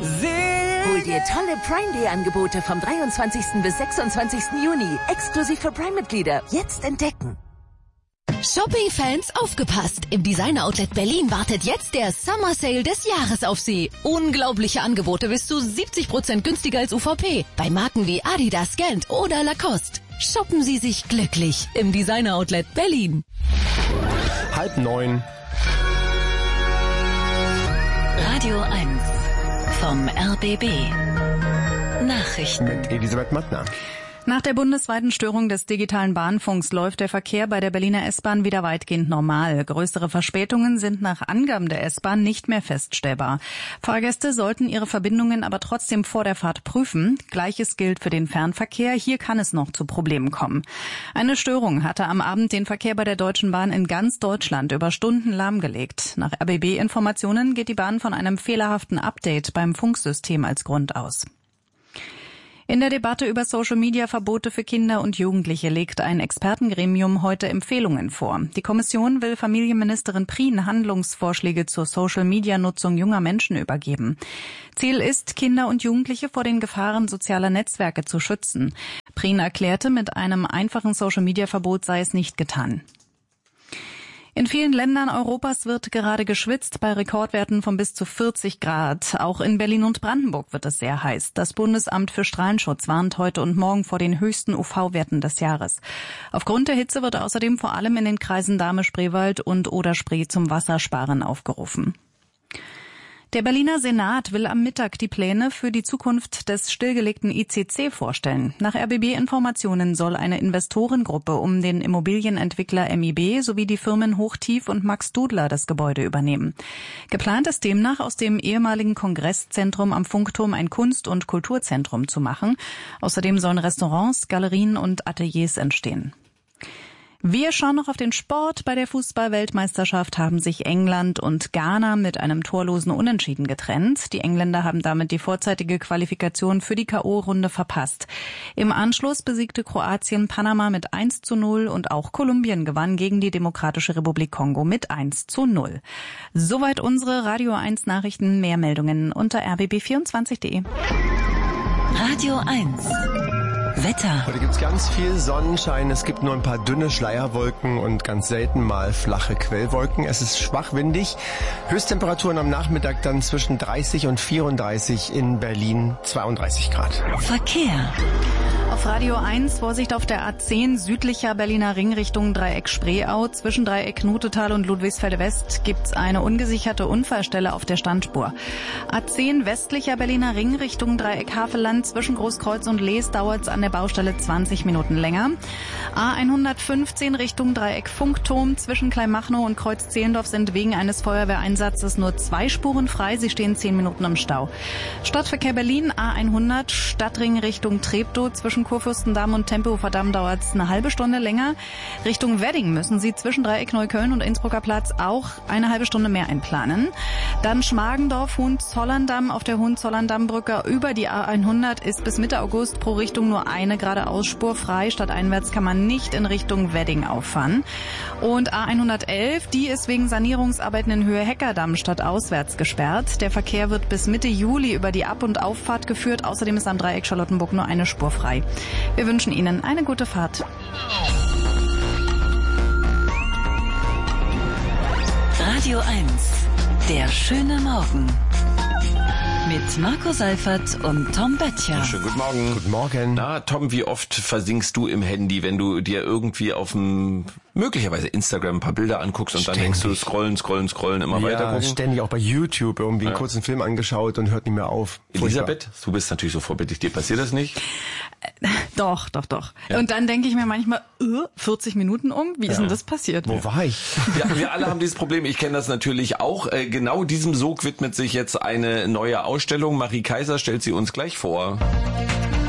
Hol dir tolle Prime Day Angebote vom 23. bis 26. Juni. Exklusiv für Prime-Mitglieder. Jetzt entdecken. Shopping-Fans, aufgepasst! Im Designer Outlet Berlin wartet jetzt der Summer Sale des Jahres auf Sie. Unglaubliche Angebote bis zu 70% günstiger als UVP. Bei Marken wie Adidas, Gant oder Lacoste. Shoppen Sie sich glücklich im Designer Outlet Berlin. 8:30. Radio 1 vom RBB. Nachrichten. Mit Elisabeth Mattner. Nach der bundesweiten Störung des digitalen Bahnfunks läuft der Verkehr bei der Berliner S-Bahn wieder weitgehend normal. Größere Verspätungen sind nach Angaben der S-Bahn nicht mehr feststellbar. Fahrgäste sollten ihre Verbindungen aber trotzdem vor der Fahrt prüfen. Gleiches gilt für den Fernverkehr. Hier kann es noch zu Problemen kommen. Eine Störung hatte am Abend den Verkehr bei der Deutschen Bahn in ganz Deutschland über Stunden lahmgelegt. Nach RBB-Informationen geht die Bahn von einem fehlerhaften Update beim Funksystem als Grund aus. In der Debatte über Social-Media-Verbote für Kinder und Jugendliche legt ein Expertengremium heute Empfehlungen vor. Die Kommission will Familienministerin Prien Handlungsvorschläge zur Social-Media-Nutzung junger Menschen übergeben. Ziel ist, Kinder und Jugendliche vor den Gefahren sozialer Netzwerke zu schützen. Prien erklärte, mit einem einfachen Social-Media-Verbot sei es nicht getan. In vielen Ländern Europas wird gerade geschwitzt bei Rekordwerten von bis zu 40 Grad. Auch in Berlin und Brandenburg wird es sehr heiß. Das Bundesamt für Strahlenschutz warnt heute und morgen vor den höchsten UV-Werten des Jahres. Aufgrund der Hitze wird außerdem vor allem in den Kreisen Dahme-Spreewald und Oder-Spree zum Wassersparen aufgerufen. Der Berliner Senat will am Mittag die Pläne für die Zukunft des stillgelegten ICC vorstellen. Nach RBB-Informationen soll eine Investorengruppe um den Immobilienentwickler MIB sowie die Firmen Hochtief und Max Dudler das Gebäude übernehmen. Geplant ist demnach, aus dem ehemaligen Kongresszentrum am Funkturm ein Kunst- und Kulturzentrum zu machen. Außerdem sollen Restaurants, Galerien und Ateliers entstehen. Wir schauen noch auf den Sport. Bei der Fußball-Weltmeisterschaft haben sich England und Ghana mit einem torlosen Unentschieden getrennt. Die Engländer haben damit die vorzeitige Qualifikation für die K.O.-Runde verpasst. Im Anschluss besiegte Kroatien Panama mit 1:0 und auch Kolumbien gewann gegen die Demokratische Republik Kongo mit 1:0. Soweit unsere Radio 1 Nachrichten. Mehr Meldungen unter rbb24.de. Radio 1 Wetter. Heute gibt's ganz viel Sonnenschein. Es gibt nur ein paar dünne Schleierwolken und ganz selten mal flache Quellwolken. Es ist schwach windig. Höchsttemperaturen am Nachmittag dann zwischen 30 und 34, in Berlin 32 Grad. Verkehr. Auf Radio 1 Vorsicht auf der A10 südlicher Berliner Ring Richtung Dreieck Spreeau. Zwischen Dreieck Notetal und Ludwigsfelde West gibt's eine ungesicherte Unfallstelle auf der Standspur. A10 westlicher Berliner Ring Richtung Dreieck Havelland. Zwischen Großkreuz und Lees dauert's an der Baustelle 20 Minuten länger. A115 Richtung Dreieck Funkturm. Zwischen Kleinmachnow und Kreuz Zehlendorf sind wegen eines Feuerwehreinsatzes nur 2 Spuren frei. Sie stehen 10 Minuten im Stau. Stadtverkehr Berlin A100 Stadtring Richtung Treptow. Zwischen Kurfürstendamm und Tempelhofer Damm dauert es eine halbe Stunde länger. Richtung Wedding müssen Sie zwischen Dreieck Neukölln und Innsbrucker Platz auch eine halbe Stunde mehr einplanen. Dann Schmargendorf, Hohenzollern-Damm auf der Hohenzollern-Damm-Brücke über die A100 ist bis Mitte August pro Richtung nur eine geradeausspur frei. Stadteinwärts kann man nicht in Richtung Wedding auffahren. Und A111, die ist wegen Sanierungsarbeiten in Höhe Heckerdamm stadtauswärts gesperrt. Der Verkehr wird bis Mitte Juli über die Ab- und Auffahrt geführt. Außerdem ist am Dreieck Charlottenburg nur eine Spur frei. Wir wünschen Ihnen eine gute Fahrt. Radio 1, der schöne Morgen. Mit Marco Seifert und Tom Böttcher. Schönen guten Morgen. Guten Morgen. Na, Tom, wie oft versinkst du im Handy, wenn du dir irgendwie auf dem möglicherweise Instagram ein paar Bilder anguckst und Ständig. dann denkst du, scrollen, immer weiter gucken? Ständig auch bei YouTube irgendwie einen kurzen Film angeschaut und hört nicht mehr auf. Elisabeth, du bist natürlich so vorbildlich, dir passiert das nicht? Doch. Ja. Und dann denke ich mir manchmal, 40 Minuten um? Wie ist denn das passiert? Wo war ich? Ja, wir alle haben dieses Problem. Ich kenne das natürlich auch. Genau diesem Sog widmet sich jetzt eine neue Ausstellung. Marie Kaiser stellt sie uns gleich vor.